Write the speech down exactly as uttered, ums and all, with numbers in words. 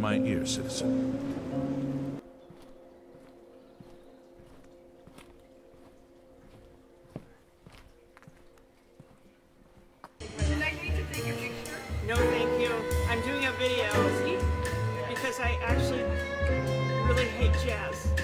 my ear, citizen. Would you like me to take a picture? No, thank you. I'm doing a video because I actually really hate jazz.